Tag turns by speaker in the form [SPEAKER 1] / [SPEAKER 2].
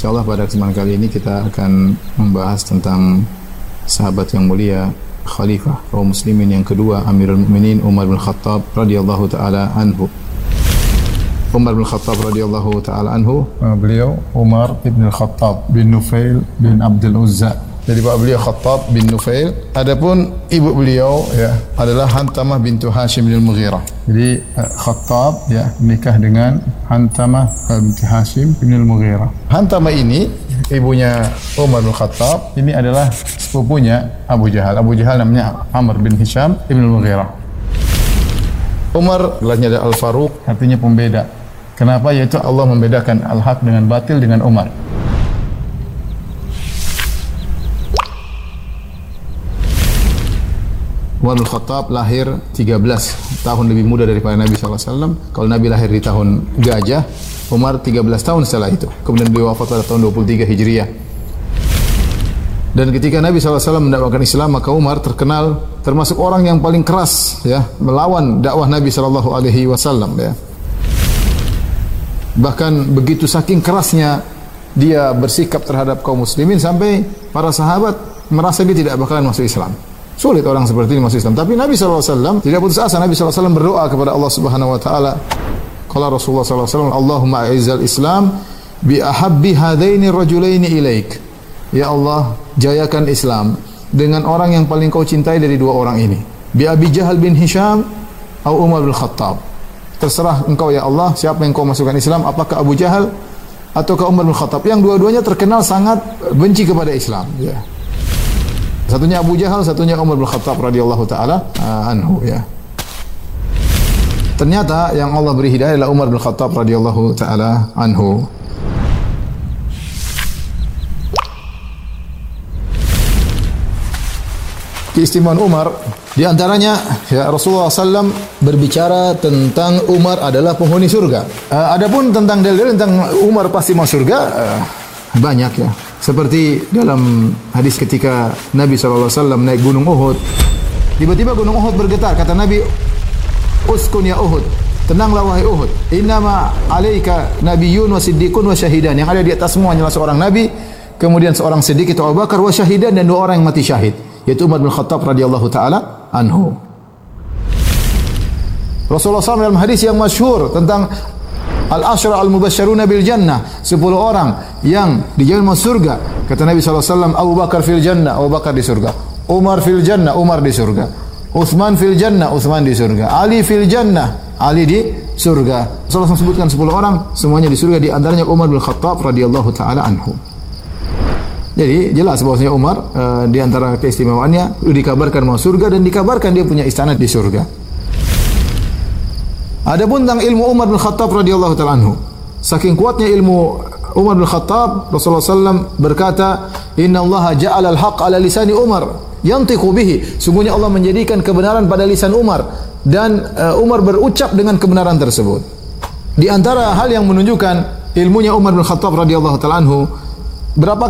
[SPEAKER 1] Insyaallah pada kesempatan kali ini kita akan membahas tentang sahabat yang mulia, khalifah kaum muslimin yang kedua, Amirul Mukminin Umar bin Khattab radhiyallahu taala anhu. Umar bin Khattab radhiyallahu taala anhu, beliau Umar bin Khattab bin Nufail bin Abdul Uzza. Jadi bapak beliau Khattab bin Nufail. Adapun ibu beliau ya adalah Hantamah bintu Hashim bin Mughirah. Jadi Khattab ya menikah dengan Hantamah binti Hashim bin Mughirah. Hantamah ini ibunya Umar bin Khattab, ini adalah sepupunya Abu Jahal. Abu Jahal namanya Amr bin Hisham bin Mughirah. Umar gelarnya ada Al-Faruq, artinya pembeda. Kenapa? Yaitu Allah membedakan al-haq dengan batil dengan Umar. Umar bin Khattab lahir 13 tahun lebih muda daripada Nabi SAW. Kalau Nabi lahir di tahun Gajah, Umar 13 tahun setelah itu. Kemudian beliau wafat pada tahun 23 Hijriah. Dan ketika Nabi SAW mendakwakan Islam, maka Umar terkenal termasuk orang yang paling keras ya melawan dakwah Nabi SAW ya. Bahkan begitu saking kerasnya dia bersikap terhadap kaum muslimin sampai para sahabat merasa dia tidak bakalan masuk Islam. Sulit orang seperti ini masuk Islam. Tapi Nabi SAW tidak putus asa. Nabi SAW berdoa kepada Allah Subhanahu Wa Taala. Qala Rasulullah SAW, Allahumma a'izzal Islam bi ahabbi hadaini rajulaini ilaik. Ya Allah, jayakan Islam dengan orang yang paling kau cintai dari dua orang ini. Bi Abi Jahal bin Hisham atau Umar bin Khattab. Terserah engkau ya Allah, siapa yang kau masukkan Islam, apakah Abu Jahal ataukah Umar bin Khattab, yang dua-duanya terkenal sangat benci kepada Islam ya. Satunya Abu Jahal, satunya Umar bin Khattab radhiyallahu taala anhu ya. Ternyata yang Allah beri hidayah adalah Umar bin Khattab radhiyallahu taala anhu. Keistimewaan Umar di antaranya ya Rasulullah SAW berbicara tentang Umar adalah penghuni surga. Adapun tentang dalil tentang Umar pasti masuk surga banyak ya. Seperti dalam hadis ketika Nabi SAW naik gunung Uhud, tiba-tiba gunung Uhud bergetar. Kata Nabi, uskun ya Uhud, tenanglah wahai Uhud. Innama alaika nabiyyun wa siddiqun wa syahidan. Yang ada di atasmu hanyalah seorang nabi, kemudian seorang siddiq itu Abu Bakar, wa syahidan, dan dua orang yang mati syahid, yaitu Umar bin Khattab radhiyallahu taala anhu. Rasulullah SAW dalam hadis yang masyhur tentang Al-Ashra al-Mubasysyaruna bil Jannah, 10 orang yang dijamin masuk surga. Kata Nabi SAW, Abu Bakar fil Jannah, Abu Bakar di surga. Umar fil Jannah, Umar di surga. Utsman fil Jannah, Utsman di surga. Ali fil Jannah, Ali di surga. Rasulullah SAW sebutkan 10 orang, semuanya di surga, di antaranya Umar bin Khattab radhiyallahu taala anhu. Jadi jelas bahwasanya Umar di antara keistimewaannya dikabarkan masuk surga dan dikabarkan dia punya istana di surga. Adapun tentang ilmu Umar bin Khattab radhiyallahu taala anhu, saking kuatnya ilmu Umar bin Khattab, Rasulullah SAW berkata, Inna Allah ja'ala al-haq ala lisani Umar yantiqu bihi. Sungguhnya Allah menjadikan kebenaran pada lisan Umar, dan Umar berucap dengan kebenaran tersebut. Di antara hal yang menunjukkan ilmunya Umar bin Khattab radhiyallahu taala anhu, berapa